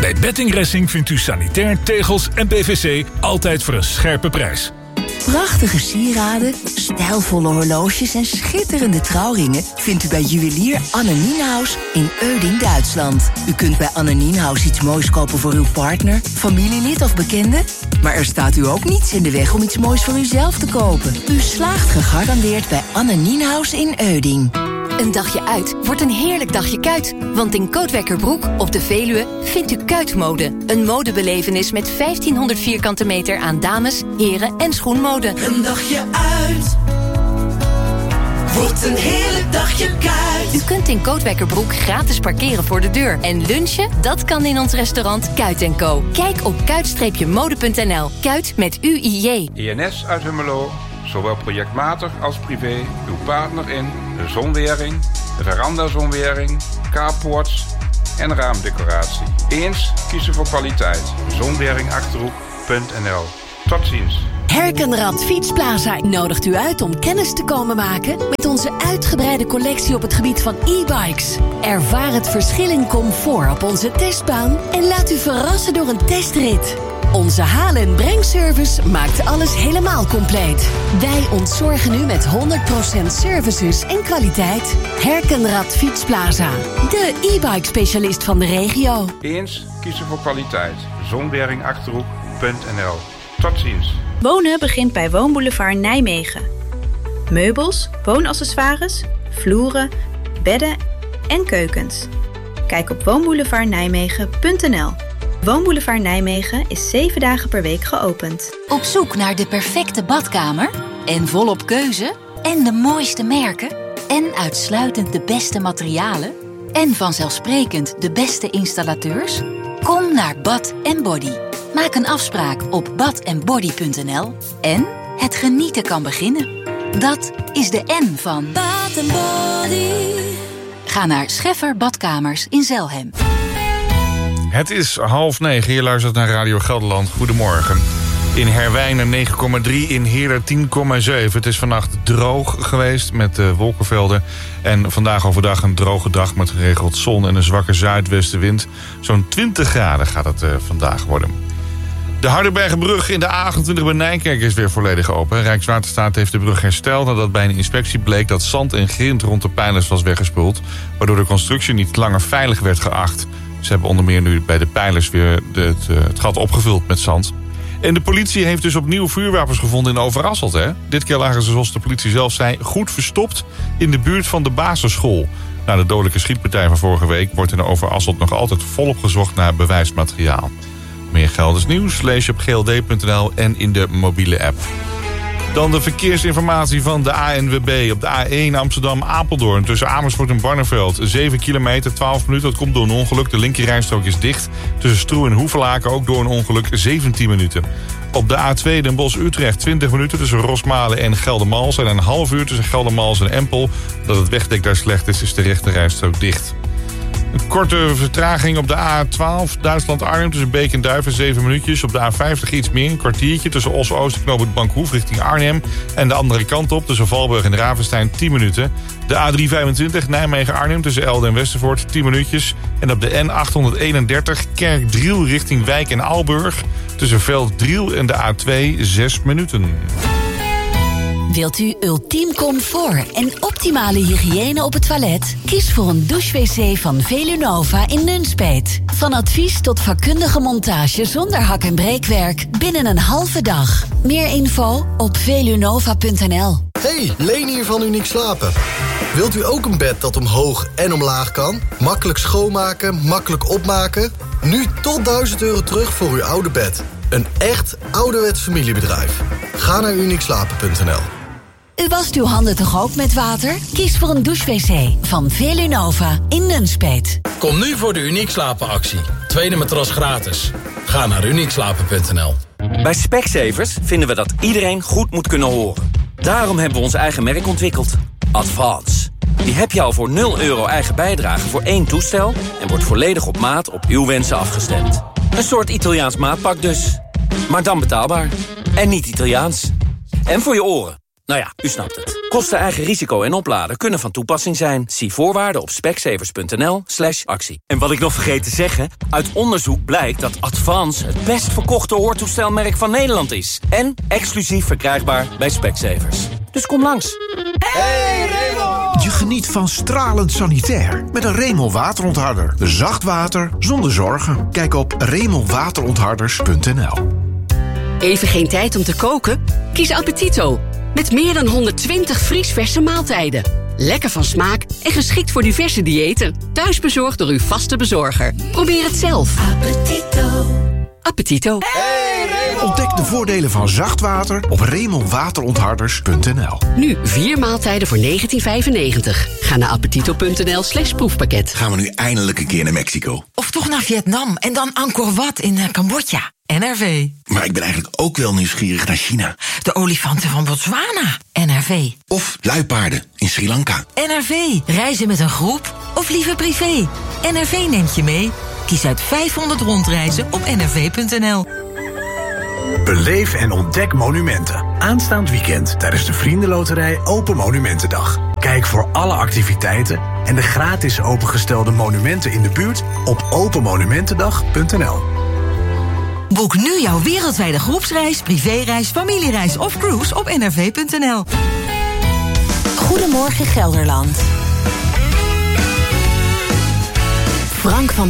Bij Betting Racing vindt u sanitair, tegels en PVC altijd voor een scherpe prijs. Prachtige sieraden, stijlvolle horloges en schitterende trouwringen vindt u bij juwelier Anne Nienhuis in Euding, Duitsland. U kunt bij Anne Nienhuis iets moois kopen voor uw partner, familielid of bekende. Maar er staat u ook niets in de weg om iets moois voor uzelf te kopen. U slaagt gegarandeerd bij Anne Nienhuis in Euding. Een dagje uit wordt een heerlijk dagje Kuit. Want in Kootwekkerbroek op de Veluwe vindt u Kuitmode. Een modebelevenis met 1500 vierkante meter aan dames, heren en schoenmode. Een dagje uit wordt een heerlijk dagje Kuit. U kunt in Kootwekkerbroek gratis parkeren voor de deur. En lunchen, dat kan in ons restaurant Kuit & Co. Kijk op kuit-mode.nl. Kuit met UIJ. INS uit Hummelo, zowel projectmatig als privé, uw partner in de zonwering, de veranda-zonwering, carports en raamdecoratie. Eens kiezen voor kwaliteit. Zonweringachterhoek.nl. Tot ziens. Herkenrad Fietsplaza nodigt u uit om kennis te komen maken met onze uitgebreide collectie op het gebied van e-bikes. Ervaar het verschil in comfort op onze testbaan en laat u verrassen door een testrit. Onze halen- en brengservice maakt alles helemaal compleet. Wij ontzorgen u met 100% services en kwaliteit. Herkenrad Fietsplaza, de e-bike specialist van de regio. Eens kiezen voor kwaliteit. Zonweringachterhoek.nl. Tot ziens. Wonen begint bij Woonboulevard Nijmegen. Meubels, woonaccessoires, vloeren, bedden en keukens. Kijk op woonboulevardnijmegen.nl. Woonboulevard Nijmegen is 7 dagen per week geopend. Op zoek naar de perfecte badkamer? En volop keuze? En de mooiste merken? En uitsluitend de beste materialen? En vanzelfsprekend de beste installateurs? Kom naar Bath & Body. Maak een afspraak op bathandbody.nl. En het genieten kan beginnen. Dat is de N van Bath & Body. Ga naar Scheffer Badkamers in Zelhem. Het is 8:30. Je luistert naar Radio Gelderland. Goedemorgen. In Herwijnen 9,3, in Heerlen 10,7. Het is vannacht droog geweest met wolkenvelden. En vandaag overdag een droge dag met geregeld zon en een zwakke zuidwestenwind. Zo'n 20 graden gaat het vandaag worden. De Hardenbergenbrug in de A28 bij Nijkerk is weer volledig open. Rijkswaterstaat heeft de brug hersteld nadat bij een inspectie bleek dat zand en grind rond de pijlers was weggespoeld, waardoor de constructie niet langer veilig werd geacht. Ze hebben onder meer nu bij de pijlers weer het gat opgevuld met zand. En de politie heeft dus opnieuw vuurwapens gevonden in Overasselt. Hè? Dit keer lagen ze, zoals de politie zelf zei, goed verstopt in de buurt van de basisschool. Na de dodelijke schietpartij van vorige week wordt in Overasselt nog altijd volop gezocht naar bewijsmateriaal. Meer Gelders nieuws lees je op gld.nl en in de mobiele app. Dan de verkeersinformatie van de ANWB op de A1 Amsterdam-Apeldoorn tussen Amersfoort en Barneveld. 7 kilometer, 12 minuten. Dat komt door een ongeluk. De linkerrijstrook is dicht. Tussen Stroe en Hoevelaken ook door een ongeluk 17 minuten. Op de A2 Den Bosch-Utrecht 20 minuten tussen Rosmalen en Geldermals. En een half uur tussen Geldermals en Empel. Dat het wegdek daar slecht is de rechterrijstrook dicht. Een korte vertraging op de A12 Duitsland-Arnhem tussen Beek en Duiven 7 minuutjes. Op de A50 iets meer, een kwartiertje tussen Os-Oost en knooppunt Bankhoef richting Arnhem. En de andere kant op tussen Valburg en Ravenstein 10 minuten. De A325 Nijmegen-Arnhem tussen Elde en Westervoort 10 minuutjes. En op de N831 Kerkdriel richting Wijk en Aalburg tussen Velddriel en de A2 6 minuten. Wilt u ultiem comfort en optimale hygiëne op het toilet? Kies voor een douche-wc van Velunova in Nunspeet. Van advies tot vakkundige montage zonder hak- en breekwerk binnen een halve dag. Meer info op velunova.nl. Hey, Leen hier van Uniek Slapen. Wilt u ook een bed dat omhoog en omlaag kan? Makkelijk schoonmaken, makkelijk opmaken? Nu tot €1000 terug voor uw oude bed. Een echt ouderwets familiebedrijf. Ga naar uniekslapen.nl. U wast uw handen toch ook met water? Kies voor een douche-wc van Velunova in Nunspeet. Kom nu voor de Uniek Slapen actie. Tweede matras gratis. Ga naar uniekslapen.nl. Bij Specsavers vinden we dat iedereen goed moet kunnen horen. Daarom hebben we ons eigen merk ontwikkeld. Advance. Die heb je al voor €0 eigen bijdrage voor 1 toestel en wordt volledig op maat op uw wensen afgestemd. Een soort Italiaans maatpak dus. Maar dan betaalbaar. En niet Italiaans. En voor je oren. Nou ja, u snapt het. Kosten, eigen risico en opladen kunnen van toepassing zijn. Zie voorwaarden op specsavers.nl/actie. En wat ik nog vergeet te zeggen, uit onderzoek blijkt dat Advance het best verkochte hoortoestelmerk van Nederland is. En exclusief verkrijgbaar bij Specsavers. Dus kom langs. Hey Raymond! Je geniet van stralend sanitair met een Raymond waterontharder. Zacht water zonder zorgen. Kijk op RaymondWaterontharders.nl. Even geen tijd om te koken? Kies Appetito. Met meer dan 120 vriesverse maaltijden. Lekker van smaak en geschikt voor diverse diëten. Thuisbezorgd door uw vaste bezorger. Probeer het zelf. Appetito. Appetito. Ontdek de voordelen van zacht water op RaymondWaterontharders.nl. Nu 4 maaltijden voor $19,95. Ga naar appetito.nl/proefpakket. Gaan we nu eindelijk een keer naar Mexico? Of toch naar Vietnam en dan Angkor Wat in Cambodja. NRV. Maar ik ben eigenlijk ook wel nieuwsgierig naar China. De olifanten van Botswana. NRV. Of luipaarden in Sri Lanka. NRV. Reizen met een groep of liever privé. NRV neemt je mee. Kies uit 500 rondreizen op nrv.nl. Beleef en ontdek monumenten. Aanstaand weekend tijdens de Vriendenloterij Open Monumentendag. Kijk voor alle activiteiten en de gratis opengestelde monumenten in de buurt op openmonumentendag.nl. Boek nu jouw wereldwijde groepsreis, privéreis, familiereis of cruise op nrv.nl. Goedemorgen Gelderland. Frank van